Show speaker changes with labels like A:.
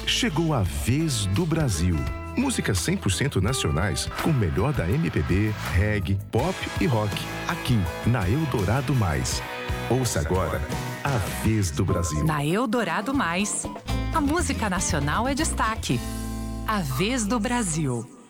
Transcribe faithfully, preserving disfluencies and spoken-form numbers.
A: Chegou a vez do Brasil. Músicas cem por cento nacionais com o melhor da M P B, reggae, pop e rock. Aqui, na Eldorado Mais. Ouça agora a vez do Brasil.
B: Na Eldorado Mais, a música nacional é destaque. A vez do Brasil.